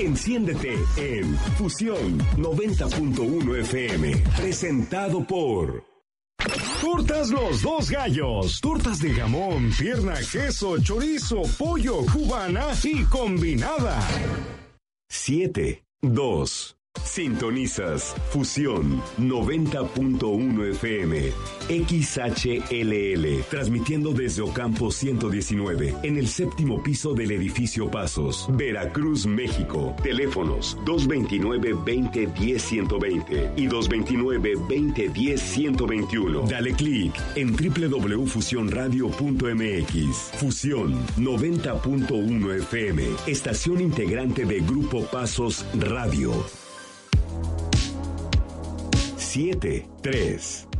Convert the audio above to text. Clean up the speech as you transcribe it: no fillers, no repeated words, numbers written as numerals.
Enciéndete en Fusión 90.1 FM. Presentado por Tortas Los Dos Gallos. Tortas de jamón, pierna, queso, chorizo, pollo, cubana y combinada. 7-2. Sintonizas Fusión 90.1 FM XHLL, transmitiendo desde Ocampo 119, en el séptimo piso del edificio Pasos, Veracruz, México. Teléfonos 229-2010-120 y 229-2010-121. Dale clic en www.fusionradio.mx. Fusión 90.1 FM, estación integrante de Grupo Pasos Radio. 7-3.